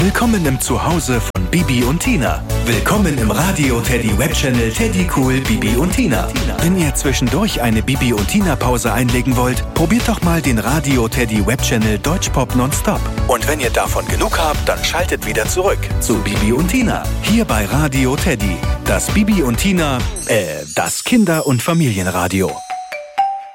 Willkommen im Zuhause von Bibi und Tina. Willkommen im Radio Teddy Webchannel Teddy Cool Bibi und Tina. Wenn ihr zwischendurch eine Bibi und Tina Pause einlegen wollt, probiert doch mal den Radio Teddy Webchannel Deutschpop Nonstop. Und wenn ihr davon genug habt, dann schaltet wieder zurück zu Bibi und Tina. Hier bei Radio Teddy. Das Bibi und Tina, das Kinder- und Familienradio.